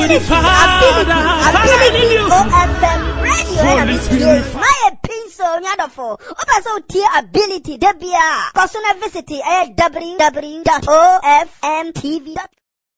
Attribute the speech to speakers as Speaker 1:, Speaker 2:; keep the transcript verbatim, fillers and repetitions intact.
Speaker 1: ability, ability, O F M radio. My pencil, nyadofo. Opa so tier ability, debia. Kosuna visit w w w dot o f m t v dot com.